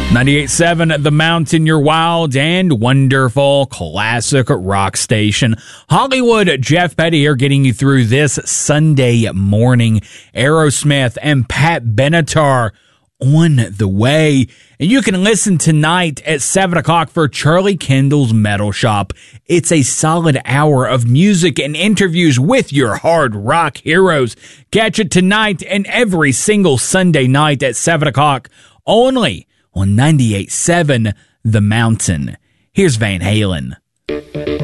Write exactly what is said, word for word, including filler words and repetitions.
ninety-eight point seven The Mountain, your wild and wonderful classic rock station. Hollywood, Jeff Petty here getting you through this Sunday morning. Aerosmith and Pat Benatar on the way. And you can listen tonight at seven o'clock for Charlie Kendall's Metal Shop. It's a solid hour of music and interviews with your hard rock heroes. Catch it tonight and every single Sunday night at seven o'clock only on ninety-eight point seven The Mountain. Here's Van Halen.